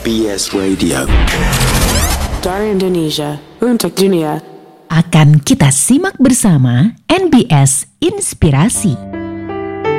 NBS Radio. Dari Indonesia untuk dunia. Akan kita simak bersama NBS Inspirasi.